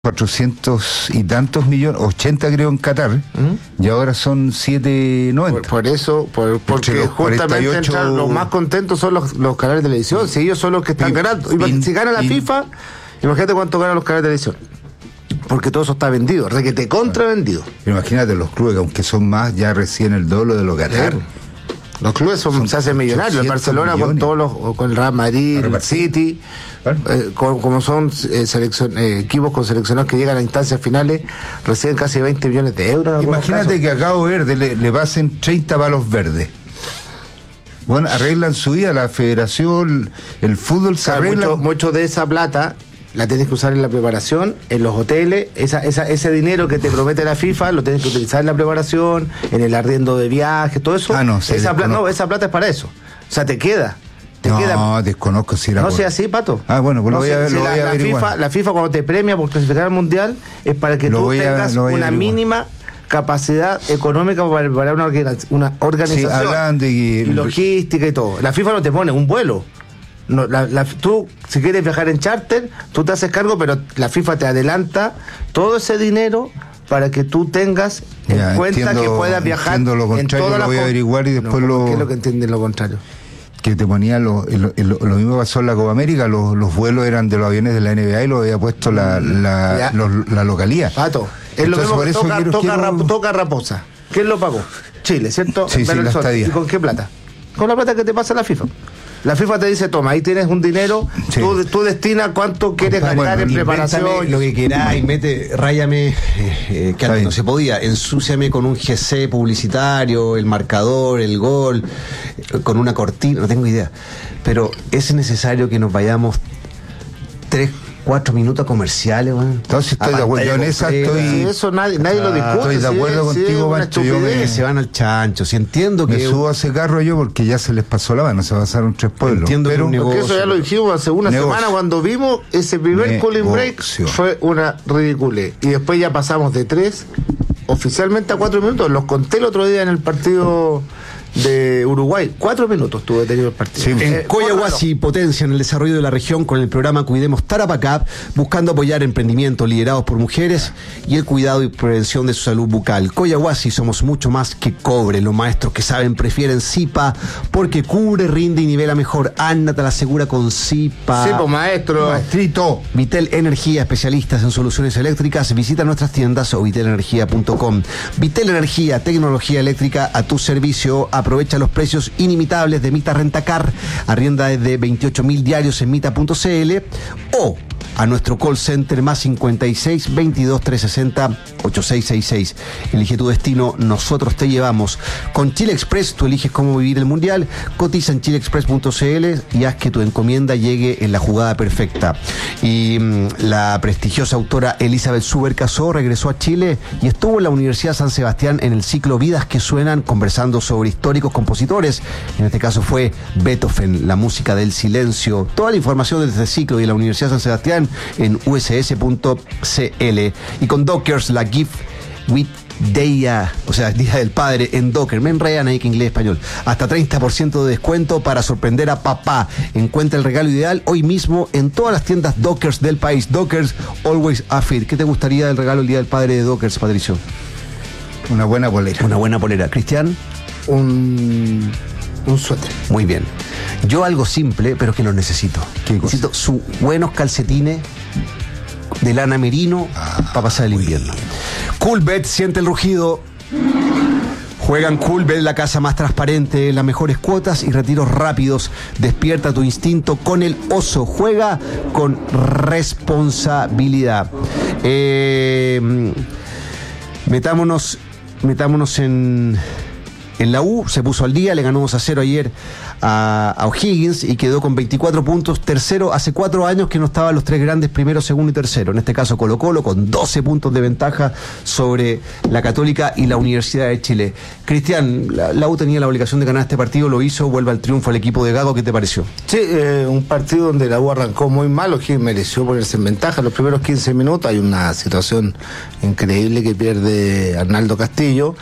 400 y tantos millones, 80 creo en Qatar, y ahora son 790. Por eso, porque los justamente 48... los más contentos son los canales de televisión, si ellos son los que están ganando. Si gana la FIFA, imagínate cuánto ganan los canales de televisión. Porque todo eso está vendido, requete contravendido. Imagínate los clubes, aunque son más, ya recién el doble de lo Qatar. Los clubes se hacen millonarios. El Barcelona millones. Con el Real Madrid, el City, como son equipos con seleccionados que llegan a instancias finales, reciben casi 20 millones de euros. Imagínate que a Cabo Verde le pasen 30 palos verdes. Bueno, arreglan su vida, la federación, el fútbol se arregla. Mucho de esa plata la tienes que usar en la preparación, en los hoteles. Ese dinero que te promete la FIFA lo tienes que utilizar en la preparación, en el arriendo de viajes, todo eso. Esa plata es para eso. O sea, te queda. Desconozco si era. No sea así, Pato. Bueno, pues lo voy a averiguar. La FIFA cuando te premia por clasificar al Mundial es para que tú tengas una mínima capacidad económica para preparar una organización y logística y todo. La FIFA no te pone un vuelo. No, tú, si quieres viajar en charter, tú te haces cargo, pero la FIFA te adelanta todo ese dinero para que tú tengas en cuenta que puedas viajar en todas las... Lo voy a averiguar y después ¿Qué es lo que entiendes lo contrario? Que te ponía lo mismo pasó en la Copa América, los vuelos eran de los aviones de la NBA y lo había puesto la localía. Pato, es lo mismo que toca Raposa. ¿Quién lo pagó? Chile, ¿cierto? Sí, la estadía. ¿Y con qué plata? Con la plata que te pasa la FIFA. La FIFA te dice, toma, ahí tienes un dinero, tú destina cuánto quieres gastar en preparación. Lo que queráis, ráyame, que antes no se podía, ensúciame con un GC publicitario, el marcador, el gol, con una cortina, no tengo idea. Pero es necesario que nos vayamos 3-4 minutos comerciales, Entonces estoy de acuerdo, yo en esa estoy... Eso nadie lo discute. Estoy de acuerdo contigo, Pancho. Que se van al chancho. Si entiendo que... Me subo a ese carro yo porque ya se les pasó la mano, se pasaron 3 pueblos. Entiendo pero porque eso ya lo dijimos hace una semana cuando vimos ese primer cooling break. Fue una ridiculez. Y después ya pasamos de 3 oficialmente a 4 minutos. Los conté el otro día en el partido de Uruguay. 4 minutos tuvo detenido el partido. Sí. En Coyahuasi potencian el desarrollo de la región con el programa Cuidemos Tarapacá, buscando apoyar emprendimientos liderados por mujeres y el cuidado y prevención de su salud bucal. Coyahuasi somos mucho más que cobre. Los maestros que saben prefieren Zipa porque cubre, rinde y nivela mejor. Ana te la asegura con Zipa. Sí, pues maestro. Maestrito. Vitel Energía, especialistas en soluciones eléctricas. Visita nuestras tiendas o vitelenergia.com. Vitel Energía, tecnología eléctrica a tu servicio. Aprovecha los precios inimitables de Mita Rentacar. Arrienda desde 28.000 diarios en mita.cl o a nuestro call center más 56 22 360 8666. Elige tu destino, nosotros te llevamos. Con Chile Express tú eliges cómo vivir el mundial. Cotiza en chileexpress.cl y haz que tu encomienda llegue en la jugada perfecta. Y la prestigiosa autora Elizabeth Suber Casó regresó a Chile y estuvo en la Universidad San Sebastián en el ciclo Vidas que Suenan, conversando sobre históricos compositores. En este caso fue Beethoven, la música del silencio. Toda la información de este ciclo y de la Universidad San Sebastián en uss.cl. Y con Dockers, la Gift with Día, o sea, Día del Padre en Docker. Me enredan ahí que inglés español. Hasta 30% de descuento para sorprender a papá. Encuentra el regalo ideal hoy mismo en todas las tiendas Dockers del país. Dockers, always a fit. ¿Qué te gustaría del regalo el Día del Padre de Dockers, Patricio? Una buena polera. Una buena polera. ¿Cristian? Un suéter. Muy bien. Yo algo simple, pero que lo necesito. Necesito sus buenos calcetines de lana merino para pasar el invierno. Coolbet, siente el rugido. Juegan Coolbet, la casa más transparente, las mejores cuotas y retiros rápidos. Despierta tu instinto con el oso. Juega con responsabilidad. Metámonos en la U, se puso al día, le ganó 2-0 ayer a O'Higgins y quedó con 24 puntos, tercero. Hace 4 años que no estaban los 3 grandes, primero, segundo y tercero. En este caso Colo-Colo con 12 puntos de ventaja sobre la Católica y la Universidad de Chile. Cristian, la U tenía la obligación de ganar este partido, lo hizo, vuelve al triunfo al equipo de Gago. ¿Qué te pareció? Sí, un partido donde la U arrancó muy mal. O'Higgins mereció ponerse en ventaja los primeros 15 minutos. Hay una situación increíble que pierde Arnaldo Castillo,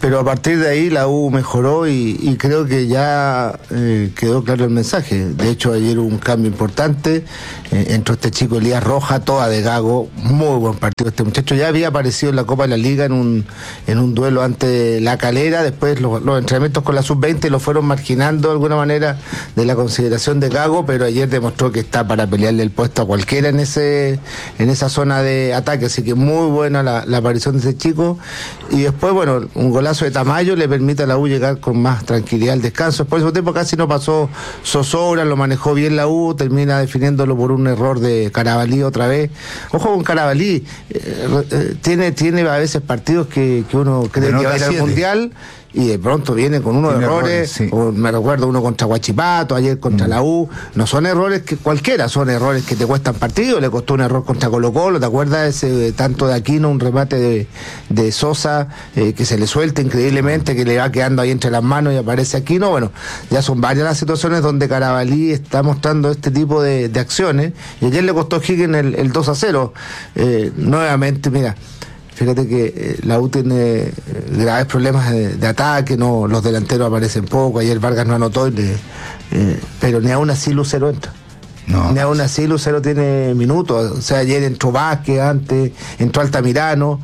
Pero a partir de ahí la U mejoró y creo que ya quedó claro el mensaje. De hecho, ayer hubo un cambio importante. Entró este chico Elías Roja, toda de Gago, muy buen partido. Este muchacho ya había aparecido en la Copa de la Liga en un duelo ante La Calera. Después los entrenamientos con la Sub-20 lo fueron marginando de alguna manera de la consideración de Gago, pero ayer demostró que está para pelearle el puesto a cualquiera en esa zona de ataque. Así que muy buena la aparición de ese chico. Y después, bueno, un golazo de Tamayo le permite a la U llegar con más tranquilidad al descanso. Después de ese tiempo casi no pasó zozobra, lo manejó bien la U, termina definiéndolo por un error de Carabalí otra vez. Ojo con Carabalí, tiene a veces partidos que uno cree que va a ir al Mundial y de pronto viene con unos errores, sí. Me recuerdo uno contra Huachipato, ayer contra la U, no son errores que cualquiera, son errores que te cuestan partidos. Le costó un error contra Colo-Colo, ¿te acuerdas ese tanto de Aquino, un remate de Sosa, que se le suelta increíblemente, que le va quedando ahí entre las manos y aparece Aquino? Bueno, ya son varias las situaciones donde Carabalí está mostrando este tipo de acciones, y ayer le costó a Higgins el 2-0, nuevamente, mira. Fíjate que la U tiene graves problemas de ataque, los delanteros aparecen poco. Ayer Vargas no anotó, pero ni aún así Lucero entra. No. Ni aún así Lucero tiene minutos. O sea, ayer entró Vázquez, antes entró Altamirano.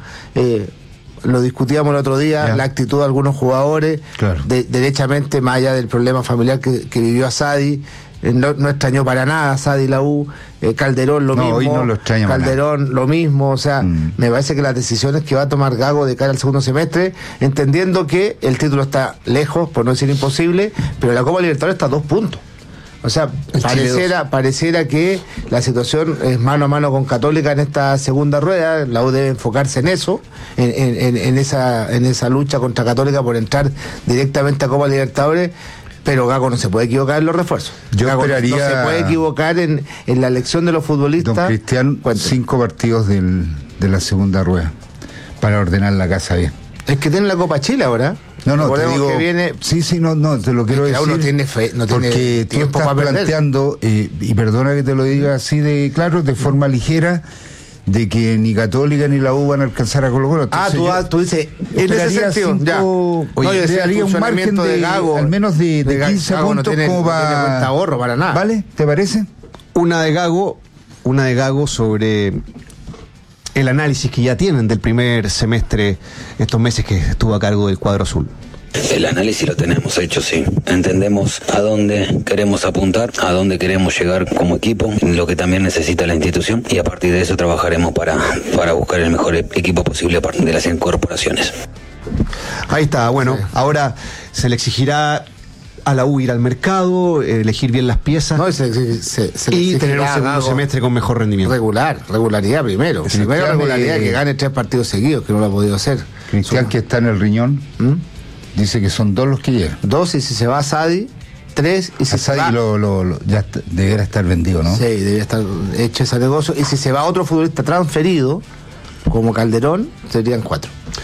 Lo discutíamos el otro día, la actitud de algunos jugadores, claro. Derechamente, más allá del problema familiar que vivió Asadi. No extrañó para nada Sadi la U, Calderón lo mismo, hoy no lo extraña Calderón lo mismo, o sea, me parece que las decisiones que va a tomar Gago de cara al segundo semestre, entendiendo que el título está lejos, por no decir imposible, pero la Copa Libertadores está a 2 puntos. O sea, pareciera que la situación es mano a mano con Católica en esta segunda rueda. La U debe enfocarse en eso, en esa lucha contra Católica por entrar directamente a Copa Libertadores. Pero Gago no se puede equivocar en los refuerzos. Gago no se puede equivocar en la elección de los futbolistas. Don Cristian, 5 partidos de la segunda rueda para ordenar la casa bien. Es que tiene la Copa Chile ahora. No, te digo, que viene... Sí, te lo quiero decir. Uno tiene fe, no tiene porque tiempo tú estás para planteando, y perdona que te lo diga así de claro, de forma ligera, de que ni Católica ni la U van a alcanzar a Colo-Colo. Tú dices, en ese sentido, ya. Oye, yo haría un margen de Gago, al menos de 15 Gago puntos, no tiene, como para... No tiene cuenta ahorro para nada. ¿Vale? ¿Te parece? Una de Gago sobre el análisis que ya tienen del primer semestre, estos meses que estuvo a cargo del cuadro azul. El análisis lo tenemos hecho, sí. Entendemos a dónde queremos apuntar, a dónde queremos llegar como equipo, lo que también necesita la institución, y a partir de eso trabajaremos para buscar el mejor equipo posible a partir de las incorporaciones. Ahí está, bueno, sí. Ahora se le exigirá a la U ir al mercado, elegir bien las piezas, y tener un segundo semestre con mejor rendimiento. Regularidad primero. Regularidad, que gane 3 partidos seguidos, que no lo ha podido hacer. Cristian, que está en el riñón. Dice que son 2 los que llegan. 2, y si se va Sadi, 3, y si se va... ya debería estar vendido, ¿no? Sí, debería estar hecho ese negocio. Y si se va otro futbolista transferido, como Calderón, serían 4.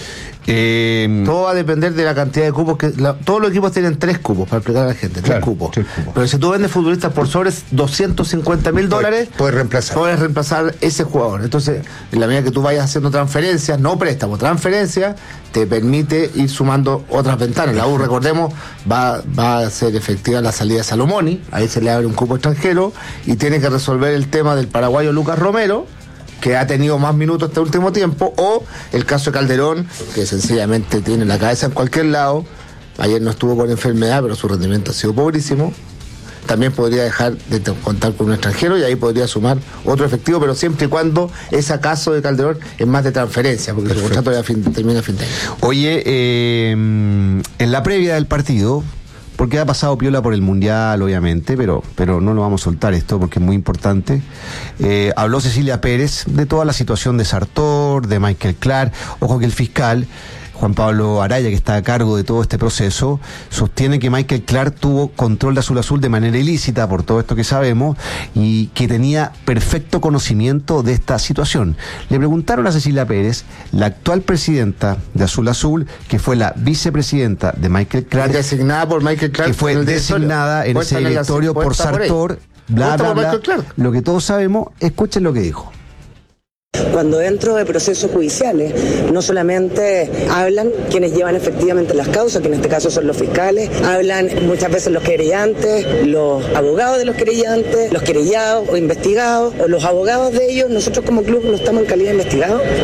Todo va a depender de la cantidad de cupos todos los equipos tienen 3 cupos, para explicar a la gente, 3 cupos. Pero si tú vendes futbolistas por sobre $250,000, puedes reemplazar ese jugador. Entonces, en la medida que tú vayas haciendo transferencias, no préstamos, transferencias, te permite ir sumando otras ventanas. La U, recordemos, va a ser efectiva la salida de Salomoni, ahí se le abre un cupo extranjero, y tiene que resolver el tema del paraguayo Lucas Romero, que ha tenido más minutos este último tiempo, o el caso de Calderón, que sencillamente tiene la cabeza en cualquier lado. Ayer no estuvo con enfermedad, pero su rendimiento ha sido pobrísimo. También podría dejar de contar con un extranjero, y ahí podría sumar otro efectivo, pero siempre y cuando ese caso de Calderón es más de transferencia, porque su contrato ya termina a fin de año. Oye, en la previa del partido, porque ha pasado piola por el Mundial, obviamente, pero no lo vamos a soltar esto porque es muy importante. Habló Cecilia Pérez de toda la situación de Sartor, de Michael Clark. Ojo que el fiscal Juan Pablo Araya, que está a cargo de todo este proceso, sostiene que Michael Clark tuvo control de Azul Azul de manera ilícita, por todo esto que sabemos, y que tenía perfecto conocimiento de esta situación. Le preguntaron a Cecilia Pérez, la actual presidenta de Azul Azul, que fue la vicepresidenta de Michael Clark, designada por Michael Clark, que fue designada en ese directorio por Sartor, bla, bla, bla. Lo que todos sabemos, escuchen lo que dijo. Cuando dentro de procesos judiciales no solamente hablan quienes llevan efectivamente las causas, que en este caso son los fiscales, hablan muchas veces los querellantes, los abogados de los querellantes, los querellados o investigados, o los abogados de ellos. Nosotros como club no estamos en calidad de investigados.